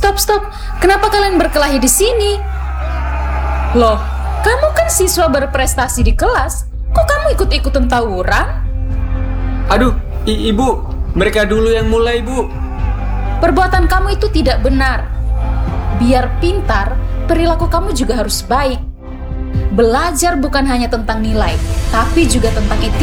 Stop. Kenapa kalian berkelahi di sini? Loh, kamu kan siswa berprestasi di kelas. Kok kamu ikut-ikutan tawuran? Aduh, Ibu, mereka dulu yang mulai, Bu. Perbuatan kamu itu tidak benar. Biar pintar, perilaku kamu juga harus baik. Belajar bukan hanya tentang nilai, tapi juga tentang etika.